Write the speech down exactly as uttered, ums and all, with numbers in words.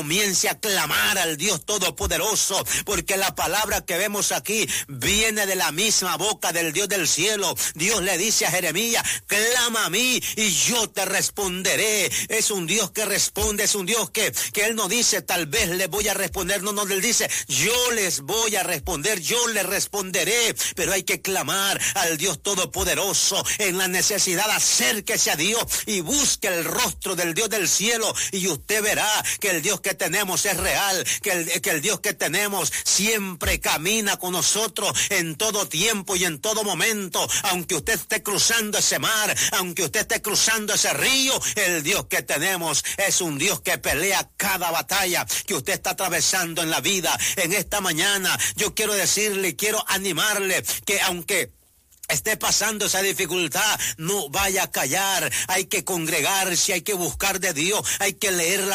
Comience a clamar al Dios Todopoderoso, porque la palabra que vemos aquí viene de la misma boca del Dios del cielo. Dios le dice a Jeremías, clama a mí y yo te responderé. Es un Dios que responde, es un Dios que, que Él no dice, tal vez le voy a responder, no, no, Él dice, yo les voy a responder, yo les responderé, pero hay que clamar al Dios Todopoderoso. En la necesidad, acérquese a Dios y busque el rostro del Dios del cielo y usted verá que el Dios que tenemos es real, que el, que el Dios que tenemos siempre camina con nosotros en todo tiempo y en todo momento. Aunque usted esté cruzando ese mar, aunque usted esté cruzando ese río, el Dios que tenemos es un Dios que pelea cada batalla que usted está atravesando en la vida. En esta mañana yo quiero decirle, quiero animarle que aunque esté pasando esa dificultad, no vaya a callar. Hay que congregarse, hay que buscar de Dios, hay que leer la